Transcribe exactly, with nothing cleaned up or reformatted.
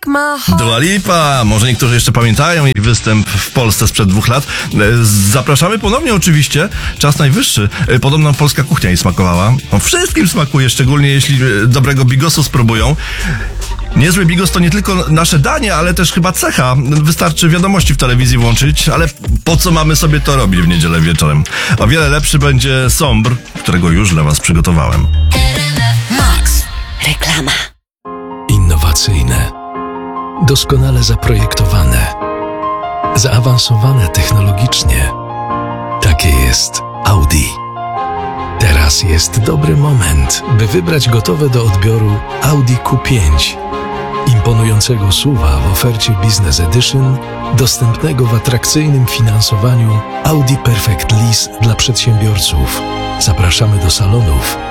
Dua Lipa, może niektórzy jeszcze pamiętają jej występ w Polsce sprzed dwóch lat. Zapraszamy ponownie oczywiście, czas najwyższy. Podobno polska kuchnia jej smakowała. No, wszystkim smakuje, szczególnie jeśli dobrego bigosu spróbują. Niezły bigos to nie tylko nasze danie, ale też chyba cecha. Wystarczy wiadomości w telewizji włączyć, ale po co mamy sobie to robić w niedzielę wieczorem? O wiele lepszy będzie sombr, którego już dla was przygotowałem. Max. Reklama. Innowacyjne, doskonale zaprojektowane, zaawansowane technologicznie. Takie jest Audi. Teraz jest dobry moment, by wybrać gotowe do odbioru Audi Q pięć. Imponującego suva w ofercie Business Edition, dostępnego w atrakcyjnym finansowaniu Audi Perfect Lease dla przedsiębiorców. Zapraszamy do salonów